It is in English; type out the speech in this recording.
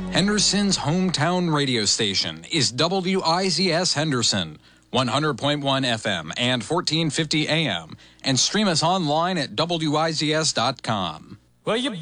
Henderson's hometown radio station is WIZS Henderson, 100.1 FM and 1450 AM, and stream us online at WIZS.com. Well, you